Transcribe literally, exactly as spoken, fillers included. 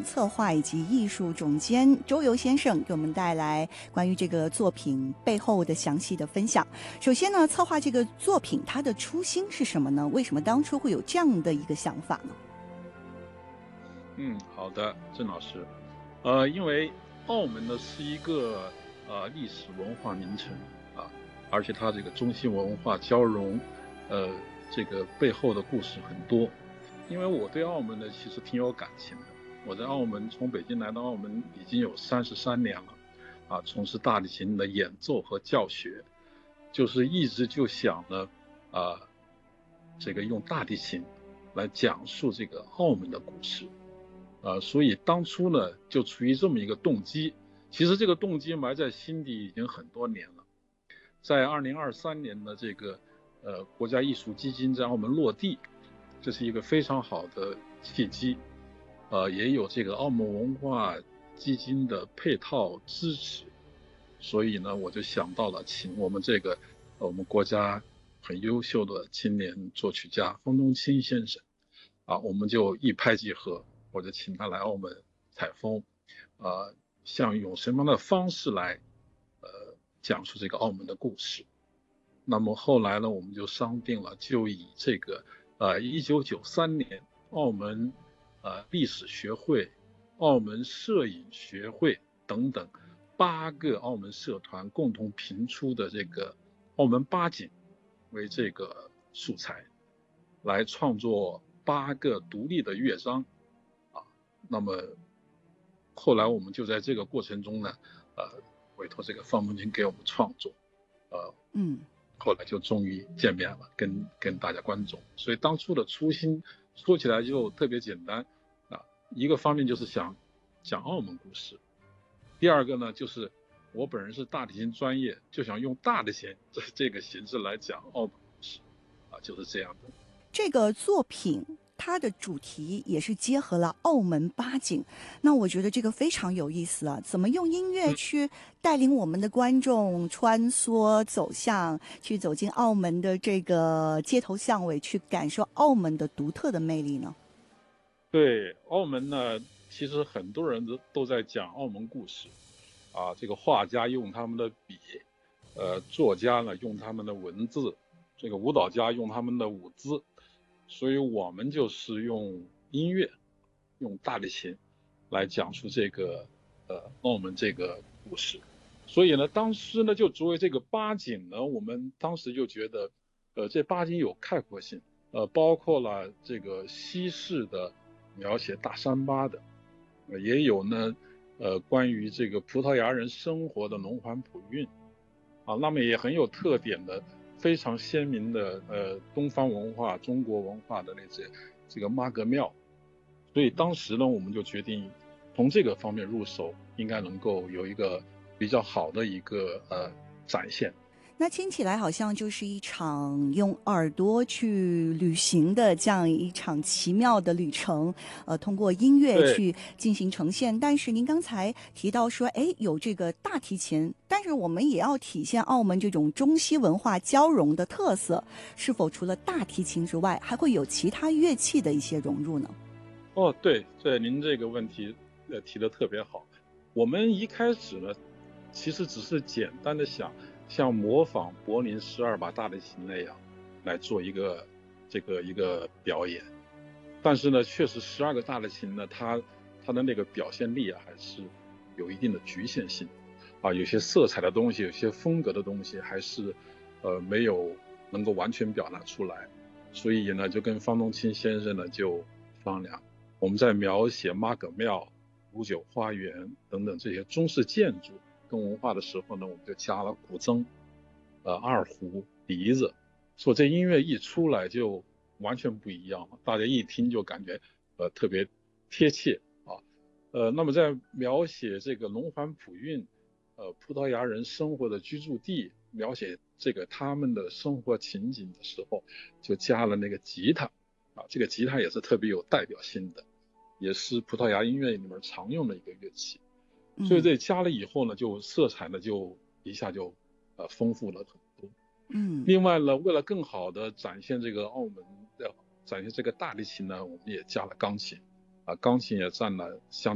策划以及艺术总监周游先生给我们带来关于这个作品背后的详细的分享。首先呢，策划这个作品它的初心是什么呢？为什么当初会有这样的一个想法呢？ 嗯，好的，郑老师。呃，因为澳门呢是一个呃历史文化名城啊，而且它这个中西文化交融，呃，这个背后的故事很多。因为我对澳门呢其实挺有感情的，我在澳门从北京来到澳门已经有三十三年了，啊，从事大提琴的演奏和教学，就是一直就想呢，啊，这个用大提琴来讲述这个澳门的故事。呃，所以当初呢，就出于这么一个动机。其实这个动机埋在心底已经很多年了。在二零二三年的这个呃国家艺术基金在澳门落地，这是一个非常好的契机。呃，也有这个澳门文化基金的配套支持，所以呢，我就想到了请我们这个呃我们国家很优秀的青年作曲家方中卿先生，啊，我们就一拍即合。我就请他来澳门采风，呃，想用什么样的方式来，呃，讲述这个澳门的故事。那么后来呢，我们就商定了，就以这个，呃，一九九三年澳门，呃，历史学会、澳门摄影学会等等八个澳门社团共同评出的这个澳门八景为这个素材，来创作八个独立的乐章。那么后来我们就在这个过程中呢，呃，委托这个方中卿给我们创作，呃， 嗯， 后来就终于见面了，跟跟大家观众。所以当初的初心说起来就特别简单啊，一个方面就是想讲澳门故事，第二个呢就是我本人是大提琴专业，就想用大提琴这这个形式来讲澳门故事，啊，就是这样的。 这个作品它的主题也是结合了澳门八景，那我觉得这个非常有意思啊！怎么用音乐嗯， 去带领我们的观众穿梭走向，去走进澳门的这个街头巷尾，去感受澳门的独特的魅力呢？ 对，澳门呢，其实很多人都都在讲澳门故事，啊，这个画家用他们的笔，呃，作家呢用他们的文字，这个舞蹈家用他们的舞姿，所以我们就是用音乐，用大提琴来讲述这个呃澳门这个故事。所以呢，当时呢就作为这个八景呢，我们当时就觉得，呃，这八景有概括性，呃，包括了这个西式的描写大三巴的，呃也有呢，呃，关于这个葡萄牙人生活的龙环普运，啊，那么也很有特点的，非常鲜明的呃东方文化、中国文化的那些这个妈阁庙。所以当时呢，我们就决定从这个方面入手，应该能够有一个比较好的一个呃展现。 那听起来好像就是一场用耳朵去旅行的这样一场奇妙的旅程，呃，通过音乐对去进行呈现。但是您刚才提到说，哎，有这个大提琴，但是我们也要体现澳门这种中西文化交融的特色，是否除了大提琴之外，还会有其他乐器的一些融入呢？ 哦，对，对，您这个问题呃提的特别好。我们一开始呢，其实只是简单的想像模仿柏林十二把大提琴那样来做一个这个一个表演，但是呢，确实十二个大提琴呢，它它的那个表现力啊，还是有一定的局限性啊，有些色彩的东西，有些风格的东西，还是呃没有能够完全表达出来。所以呢，就跟方中卿先生呢就商量。我们在描写妈阁庙、五九花园等等这些中式建筑跟文化的时候呢，我们就加了古筝、呃二胡、笛子，所以这音乐一出来就完全不一样了，大家一听就感觉呃特别贴切啊。呃，那么在描写这个龙环普运，呃葡萄牙人生活的居住地，描写这个他们的生活情景的时候，就加了那个吉他。啊，这个吉他也是特别有代表性的，也是葡萄牙音乐里面常用的一个乐器。所以嗯这加了以后呢，就色彩呢就一下就呃丰富了很多。 嗯。 另外呢，为了更好的展现这个澳门的展现这个大提琴呢，我们也加了钢琴，啊，钢琴也占了相